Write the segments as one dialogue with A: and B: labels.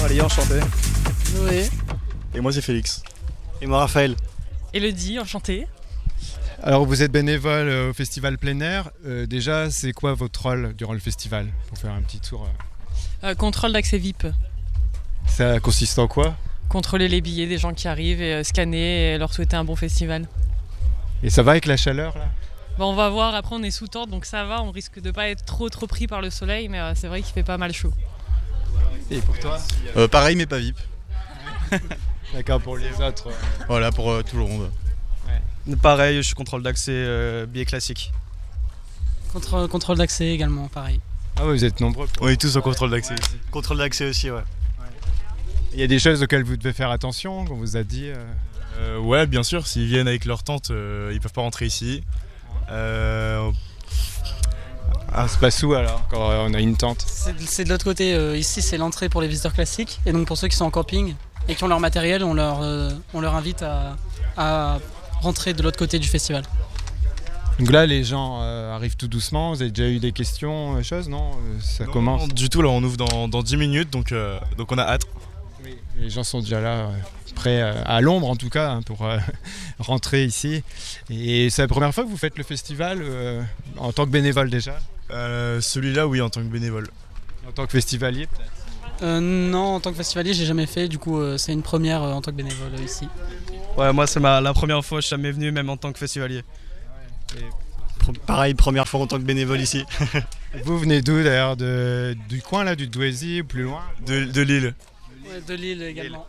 A: Allez, enchanté.
B: Noé.
C: Et moi c'est Félix.
A: Et moi Raphaël.
D: Elodie, enchantée.
E: Alors vous êtes bénévole au festival plein air. Déjà, c'est quoi votre rôle durant le festival? Pour faire un petit tour.
D: Contrôle d'accès VIP.
E: Ça consiste en quoi?
D: Contrôler les billets des gens qui arrivent et scanner et leur souhaiter un bon festival.
E: Et ça va avec la chaleur là?
D: Bon, on va voir, après on est sous tente donc ça va, on risque de pas être trop pris par le soleil mais c'est vrai qu'il fait pas mal chaud.
E: Et pour toi?
C: Pareil mais pas VIP.
E: D'accord, pour les autres.
C: Voilà, pour tout le monde.
A: Ouais. Pareil, je suis contrôle d'accès billet classique.
B: Contrôle d'accès également, pareil.
E: Ah ouais, vous êtes nombreux.
C: On est tous au contrôle d'accès.
A: Contrôle d'accès aussi, ouais.
E: Il y a des choses auxquelles vous devez faire attention, qu'on vous a dit
C: Ouais, bien sûr, s'ils viennent avec leur tente, ils peuvent pas rentrer ici.
E: Ah, c'est pas sous alors, quand on a une tente?
B: C'est de l'autre côté, ici c'est l'entrée pour les visiteurs classiques, et donc pour ceux qui sont en camping et qui ont leur matériel, on leur invite à rentrer de l'autre côté du festival.
E: Donc là, les gens arrivent tout doucement. Vous avez déjà eu des questions, choses, non? Ça commence.
C: Non, du tout, là on ouvre dans 10 minutes, donc on a hâte.
E: Oui. Les gens sont déjà là, prêts à l'ombre en tout cas, hein, pour rentrer ici. Et c'est la première fois que vous faites le festival en tant que bénévole déjà?
C: Celui-là, oui, en tant que bénévole.
E: En tant que festivalier peut-être?
B: Non, en tant que festivalier, j'ai jamais fait, du coup c'est une première en tant que bénévole ici.
A: Ouais, moi c'est la première fois que je suis jamais venu, même en tant que festivalier.
C: Pareil, première fois en tant que bénévole ici.
E: Vous venez d'où d'ailleurs? Du coin là, du Douaisis ou plus loin?
C: De Lille.
B: Ouais, de Lille également.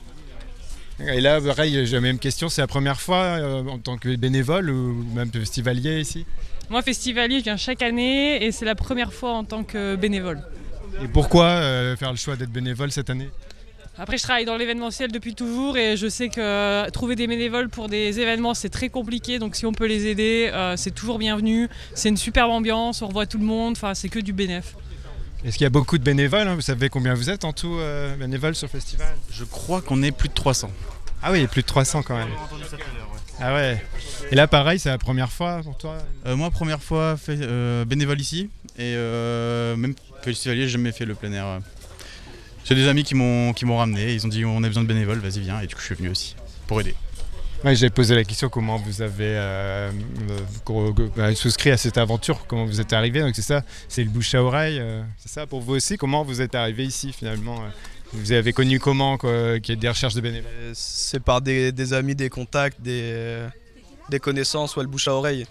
E: Et là, pareil, j'ai la même question, c'est la première fois en tant que bénévole ou même festivalier ici?
D: Moi festivalier, je viens chaque année et c'est la première fois en tant que bénévole.
E: Et pourquoi faire le choix d'être bénévole cette année?
D: Après je travaille dans l'événementiel depuis toujours et je sais que trouver des bénévoles pour des événements c'est très compliqué, donc si on peut les aider c'est toujours bienvenu. C'est une superbe ambiance, on revoit tout le monde, enfin c'est que du bénéf.
E: Est-ce qu'il y a beaucoup de bénévoles, hein? Vous savez combien vous êtes en tout bénévoles sur le festival?
C: Je crois qu'on est plus de 300.
E: Ah oui, plus de 300 quand même. Ah ouais. Et là pareil, c'est la première fois pour toi?
C: Moi, première fois bénévole ici, et même festivalier, j'ai jamais fait le plein air. J'ai des amis qui m'ont ramené, ils ont dit on a besoin de bénévoles, vas-y viens, et du coup je suis venu aussi pour aider.
E: Ouais, j'ai posé la question comment vous avez souscrit à cette aventure, comment vous êtes arrivé, donc c'est ça, c'est le bouche à oreille, c'est ça pour vous aussi, comment vous êtes arrivé ici finalement? Vous avez connu comment, qu'il y ait des recherches de bénévoles?
A: C'est par des amis, des contacts, des connaissances, ouais, le bouche à oreille.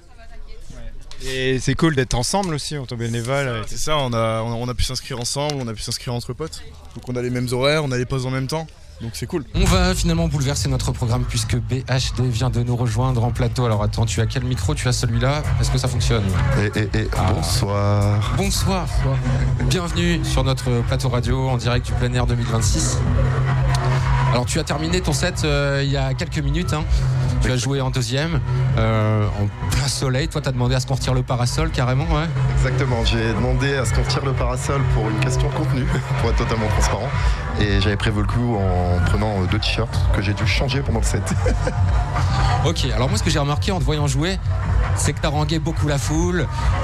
E: Et c'est cool d'être ensemble aussi en tant que bénévole.
C: C'est ça, on a pu s'inscrire ensemble, on a pu s'inscrire entre potes. Donc on a les mêmes horaires, on a les pauses en même temps. Donc c'est cool.
F: On va finalement bouleverser notre programme puisque BHD vient de nous rejoindre en plateau. Alors attends, tu as quel micro? Tu as celui-là? Est-ce que ça fonctionne?
G: Bonsoir.
F: Bonsoir. Bienvenue sur notre plateau radio en direct du plein air 2026. Alors tu as terminé ton set il y a quelques minutes, hein. Tu as joué en deuxième, en plein soleil. Toi, tu as demandé à ce qu'on retire le parasol carrément, ouais.
G: Exactement, j'ai demandé à ce qu'on retire le parasol pour une question de contenu, pour être totalement transparent. Et j'avais prévu le coup en prenant 2 t-shirts que j'ai dû changer pendant le set.
F: Ok, alors moi ce que j'ai remarqué en te voyant jouer, c'est que tu haranguais beaucoup la foule.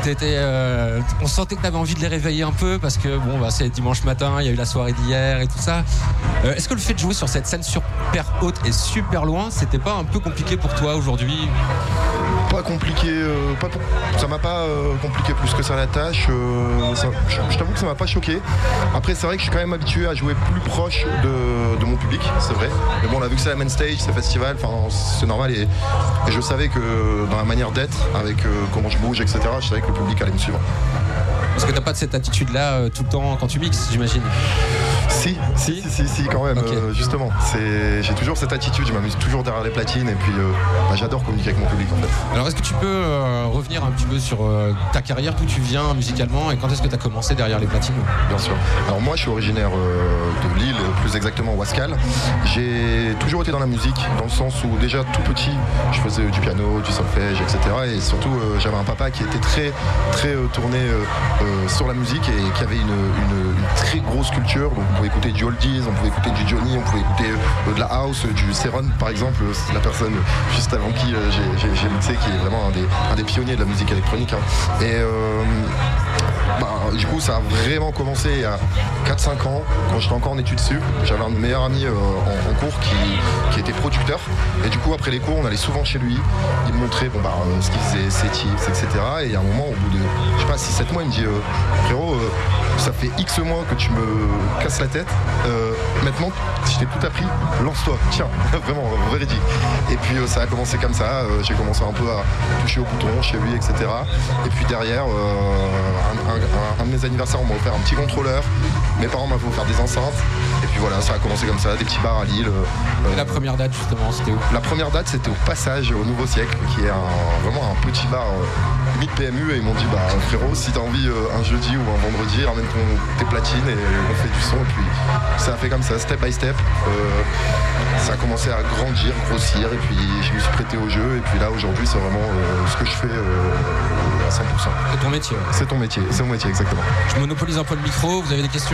F: On sentait que tu avais envie de les réveiller un peu parce que bon, bah, c'est dimanche matin, il y a eu la soirée d'hier et tout ça. Est-ce que le fait de jouer sur cette scène super haute et super loin, c'était pas un peu compliqué pour toi aujourd'hui?
G: Pas compliqué, ça m'a pas compliqué plus que ça la tâche. Je t'avoue que ça m'a pas choqué. Après, c'est vrai que je suis quand même habitué à jouer plus proche de mon public, c'est vrai. Mais bon, on a vu que c'est la main stage, c'est festival, c'est normal. Et je savais que dans la manière d'être, avec comment je bouge, etc., je savais que le public allait me suivre.
F: Parce que t'as pas de cette attitude-là tout le temps quand tu mixes, j'imagine?
G: Si, quand même, okay. Justement. J'ai toujours cette attitude, je m'amuse toujours derrière les platines et puis j'adore communiquer avec mon public en fait.
F: Alors est-ce que tu peux revenir un petit peu sur ta carrière, d'où tu viens musicalement et quand est-ce que tu as commencé derrière les platines?
G: Bien sûr. Alors moi je suis originaire de Lille, plus exactement Wascal. J'ai toujours été dans la musique, dans le sens où déjà tout petit je faisais du piano, du solfège, etc. Et surtout j'avais un papa qui était très tourné sur la musique et qui avait une très grosse culture. Donc on pouvait écouter du oldies, on pouvait écouter du Johnny, on pouvait écouter de la house, du Seron par exemple. C'est la personne juste avant qui j'ai mixé, qui est vraiment un des pionniers de la musique électronique. Hein. Et Du coup, ça a vraiment commencé il y a 4-5 ans, quand j'étais encore en études sup. J'avais un de mes meilleurs amis en cours qui était producteur. Et du coup, après les cours, on allait souvent chez lui. Il me montrait ce qu'il faisait, ses tips, etc. Et il y a un moment, au bout de, je sais pas, 6-7 mois, il me dit frérot, ça fait X mois que tu me casses la tête. Maintenant, si je t'ai tout appris, lance-toi. Tiens, vraiment, véridique. Et puis, ça a commencé comme ça. J'ai commencé un peu à toucher au bouton chez lui, etc. Et puis derrière, un de mes anniversaires, on m'a offert un petit contrôleur. Mes parents m'avaient offert des enceintes. Et puis voilà, ça a commencé comme ça, des petits bars à Lille.
F: Et la première date, justement, c'était où ?
G: La première date, c'était au Passage, au Nouveau Siècle, qui est vraiment un petit bar mid-PMU. Et ils m'ont dit, frérot, si t'as envie un jeudi ou un vendredi, ramène tes platines et on fait du son. Et puis ça a fait comme ça, step by step. Ça a commencé à grandir, grossir. Et puis je me suis prêté au jeu. Et puis là, aujourd'hui, c'est vraiment ce que je fais à 100%.
F: C'est ton métier.
G: C'est ton métier, c'est mon métier, exactement.
F: Je monopolise un peu le micro, vous avez des questions ?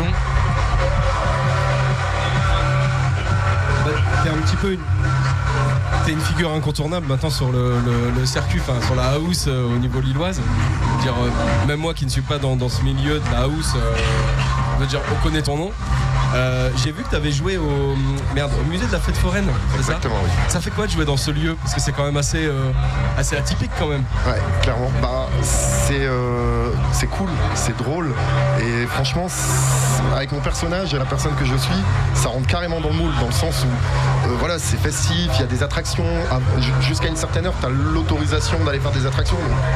H: T'es un petit peu t'es une figure incontournable maintenant sur le circuit, enfin sur la house au niveau lilloise. Dire, même moi qui ne suis pas dans ce milieu de la house, on connaît ton nom. J'ai vu que tu avais joué au musée de la fête foraine, c'est
G: exactement,
H: ça ?
G: Oui.
H: Ça fait quoi de jouer dans ce lieu ? Parce que c'est quand même assez atypique quand même.
G: Ouais, clairement. C'est cool, c'est drôle. Et franchement, avec mon personnage et la personne que je suis, ça rentre carrément dans le moule, dans le sens où c'est festif, il y a des attractions. Jusqu'à une certaine heure, tu as l'autorisation d'aller faire des attractions.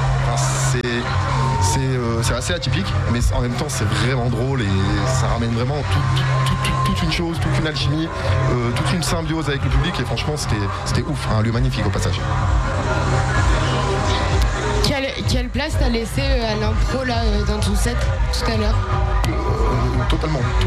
G: C'est assez atypique, mais en même temps c'est vraiment drôle et ça ramène vraiment toute une chose, toute une alchimie, toute une symbiose avec le public et franchement c'était ouf, un lieu magnifique au passage.
I: Quelle place t'as laissé à l'impro là dans ton set tout à l'heure ?
G: Totalement, tout.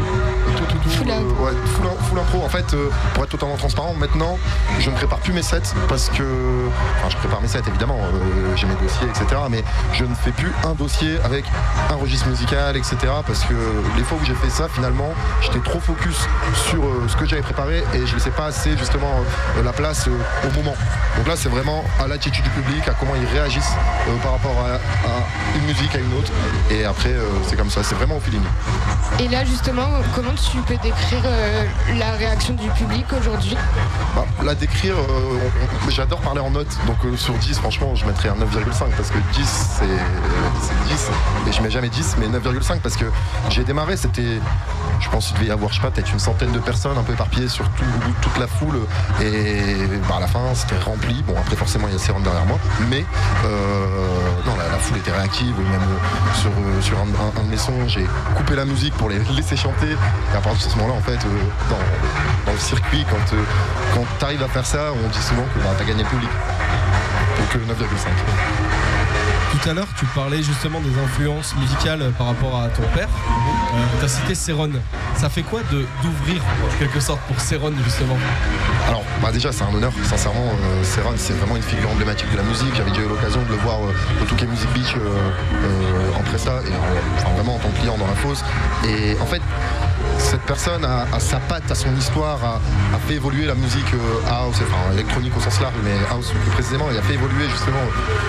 G: Full impro. En fait, pour être totalement transparent, maintenant, je ne prépare plus mes sets parce que... Enfin, je prépare mes sets, évidemment, j'ai mes dossiers, etc. Mais je ne fais plus un dossier avec un registre musical, etc. Parce que les fois où j'ai fait ça, finalement, j'étais trop focus sur ce que j'avais préparé et je ne laissais pas assez, justement, la place au moment. Donc là, c'est vraiment à l'attitude du public, à comment ils réagissent par rapport à une musique, à une autre. Et après, c'est comme ça, c'est vraiment au feeling.
I: Et là, justement, comment tu peux décrire la réaction du public aujourd'hui ?
G: La décrire, j'adore parler en notes. Donc sur 10, franchement, je mettrais un 9,5 parce que 10, c'est 10. Et je mets jamais 10, mais 9,5 parce que j'ai démarré, c'était... Je pense qu'il devait y avoir, peut-être une centaine de personnes un peu éparpillées sur toute la foule. Et à la fin, c'était rempli. Bon, après, forcément, il y a Céron derrière moi. Mais la foule était réactive. Même sur un de mes sons, j'ai coupé la musique pour les laisser chanter. Et à partir de ce moment-là, en fait, dans le circuit, quand tu arrives à faire ça, on dit souvent que tu as gagné le public. Donc 9,5.
H: Tout à l'heure, tu parlais justement des influences musicales par rapport à ton père. Tu as cité Céron. Ça fait quoi d'ouvrir en quelque sorte pour Céron justement ?
G: Alors déjà c'est un honneur, sincèrement. Céron, c'est vraiment une figure emblématique de la musique. J'avais déjà eu l'occasion de le voir au Touquet Music Beach en presta et vraiment en tant que client dans la fosse. Et en fait, cette personne a sa patte, a son histoire, a fait évoluer la musique house, enfin électronique au sens large, mais house plus précisément, il a fait évoluer justement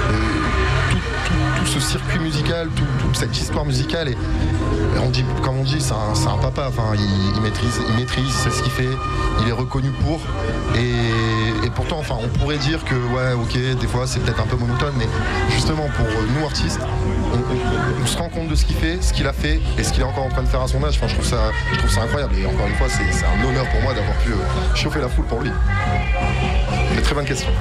G: tout ce circuit musical, toute cette histoire musicale. Et on dit, comme on dit, c'est un papa, enfin, il maîtrise, il sait ce qu'il fait, il est reconnu pour. Et pourtant, enfin, on pourrait dire que ouais, ok, des fois c'est peut-être un peu monotone, mais justement pour nous artistes, on se rend compte de ce qu'il fait, ce qu'il a fait et ce qu'il est encore en train de faire à son âge. Enfin, je trouve ça incroyable. Et encore une fois, c'est un honneur pour moi d'avoir pu chauffer la foule pour lui. Mais très bonne question.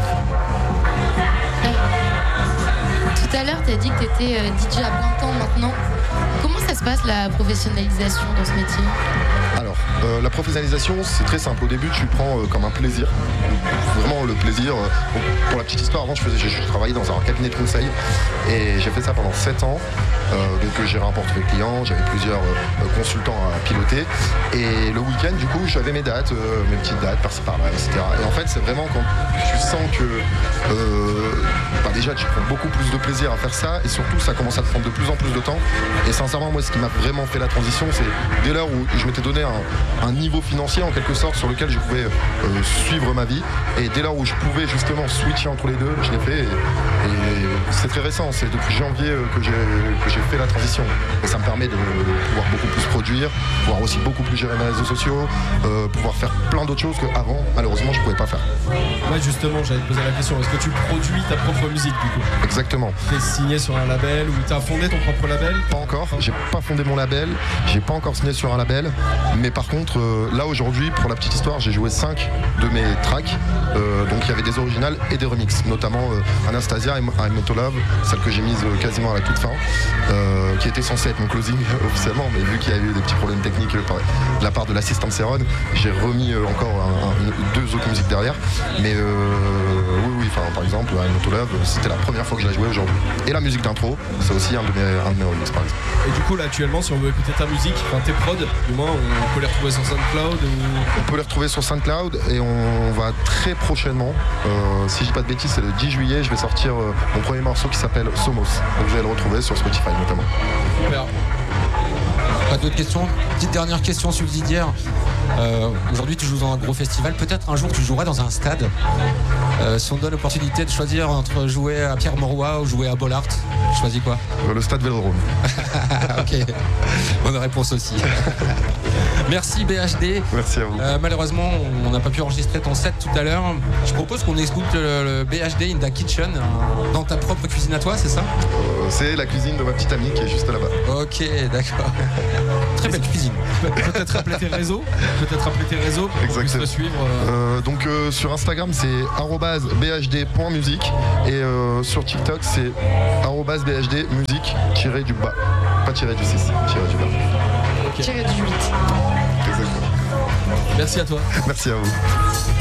I: Tout à l'heure, tu as dit que tu étais DJ à plein temps maintenant. Comment ça se passe la professionnalisation dans ce métier ?
G: Alors, la professionnalisation, c'est très simple. Au début, tu le prends comme un plaisir. Vraiment le plaisir. Pour la petite histoire, avant, je travaillais dans un cabinet de conseil et j'ai fait ça pendant 7 ans. Donc, j'ai un portefeuille client, j'avais plusieurs consultant à piloter. Et le week-end, du coup, j'avais mes dates, mes petites dates par-ci par-là, etc. Et en fait, c'est vraiment quand tu sens que déjà tu prends beaucoup plus de plaisir à faire ça, et surtout ça commence à te prendre de plus en plus de temps. Et sincèrement, moi, ce qui m'a vraiment fait la transition, c'est dès l'heure où je m'étais donné un niveau financier en quelque sorte sur lequel je pouvais suivre ma vie, et dès l'heure où je pouvais justement switcher entre les deux, je l'ai fait. Et c'est très récent, c'est depuis janvier que j'ai fait la transition. Et ça me permet de pouvoir beaucoup plus produire, pouvoir aussi beaucoup plus gérer mes réseaux sociaux, pouvoir faire plein d'autres choses qu'avant, malheureusement, je ne pouvais pas faire.
H: Ouais, justement, j'allais te poser la question, est-ce que tu produis ta propre musique du coup?
G: Exactement.
H: Tu es signé sur un label ou tu as fondé ton propre label?
G: Pas encore, j'ai pas fondé mon label, j'ai pas encore signé sur un label, mais par contre, là aujourd'hui, pour la petite histoire, j'ai joué 5 de mes tracks, donc il y avait des originales et des remixes, notamment Anastasia et I'm Not Love, celle que j'ai mise quasiment à la toute fin, qui était censée être mon closing officiellement, mais vu qu'il y a eu des petits problèmes techniques de la part de l'assistant Céron, j'ai remis encore 2 autres musiques derrière, mais oui, par exemple, I'm Not Love, c'était la première fois que je la jouais aujourd'hui. Et la musique d'intro, c'est aussi un de mes remixes par exemple.
H: Et du coup là actuellement, si on veut écouter ta musique, enfin tes prods, du moins on peut les retrouver sur SoundCloud ou...
G: On peut les retrouver sur SoundCloud et on va très prochainement, si je dis pas de bêtises, c'est le 10 juillet, je vais sortir mon premier morceau qui s'appelle Somos. Donc vous allez le retrouver sur Spotify notamment.
H: Super.
F: Pas d'autres questions? Petite dernière question subsidiaire. Aujourd'hui tu joues dans un gros festival, peut-être un jour tu joueras dans un stade. Si on te donne l'opportunité de choisir entre jouer à Pierre-Mauroy ou jouer à Bollaert, tu choisis quoi?
G: Le stade Vélodrome.
F: Ok, bonne réponse aussi. Merci BHD.
G: Merci à vous.
F: Malheureusement, on n'a pas pu enregistrer ton set tout à l'heure. Je propose qu'on écoute le BHD in the Kitchen dans ta propre cuisine à toi, c'est ça?
G: C'est la cuisine de ma petite amie qui est juste là-bas.
F: Ok, d'accord. Très belle cuisine.
H: Peut-être rappeler tes réseaux pour qu'on puisse te suivre.
G: Donc sur Instagram c'est @bhd.musique et sur TikTok c'est @bhdmusique _du-bas. Pas tiré du 6, tiré du bas.
I: Tiré du 8.
G: Exactement.
H: Merci à toi.
G: Merci à vous.